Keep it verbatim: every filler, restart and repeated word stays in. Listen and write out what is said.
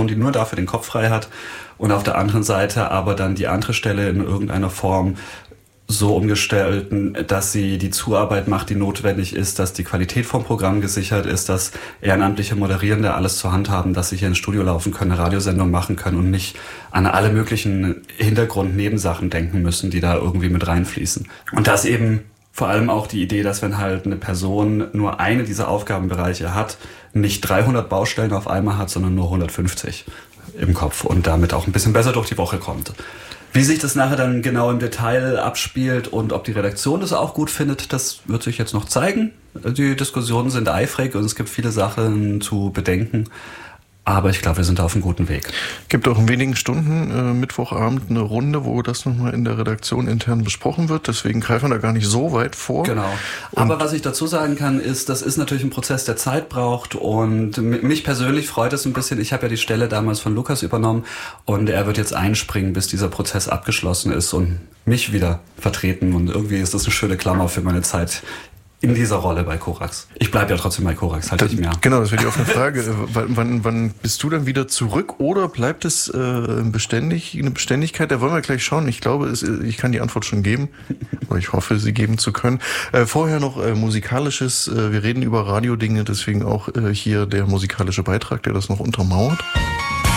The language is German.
Person, die nur dafür den Kopf frei hat und auf der anderen Seite aber dann die andere Stelle in irgendeiner Form so umgestalten, dass sie die Zuarbeit macht, die notwendig ist, dass die Qualität vom Programm gesichert ist, dass ehrenamtliche Moderierende alles zur Hand haben, dass sie hier ins Studio laufen können, eine Radiosendung machen können und nicht an alle möglichen Hintergrund-Nebensachen denken müssen, die da irgendwie mit reinfließen. Und das eben vor allem auch die Idee, dass wenn halt eine Person nur eine dieser Aufgabenbereiche hat, nicht dreihundert Baustellen auf einmal hat, sondern nur hundertfünfzig im Kopf und damit auch ein bisschen besser durch die Woche kommt. Wie sich das nachher dann genau im Detail abspielt und ob die Redaktion das auch gut findet, das wird sich jetzt noch zeigen. Die Diskussionen sind eifrig und es gibt viele Sachen zu bedenken. Aber ich glaube, wir sind da auf einem guten Weg. Gibt auch in wenigen Stunden äh, Mittwochabend eine Runde, wo das nochmal in der Redaktion intern besprochen wird. Deswegen greifen wir da gar nicht so weit vor. Genau. Aber was ich dazu sagen kann, ist, das ist natürlich ein Prozess, der Zeit braucht. Und mich persönlich freut es ein bisschen. Ich habe ja die Stelle damals von Lukas übernommen und er wird jetzt einspringen, bis dieser Prozess abgeschlossen ist und mich wieder vertreten. Und irgendwie ist das eine schöne Klammer für meine Zeit in dieser Rolle bei Korax. Ich bleibe ja trotzdem bei Korax, halt nicht mehr. Genau, das wäre die offene Frage. wann, wann, wann bist du dann wieder zurück oder bleibt es äh, beständig, eine Beständigkeit? Da wollen wir gleich schauen. Ich glaube, es, ich kann die Antwort schon geben. Oder ich hoffe, sie geben zu können. Äh, vorher noch äh, Musikalisches. Äh, wir reden über Radiodinge, deswegen auch äh, hier der musikalische Beitrag, der das noch untermauert.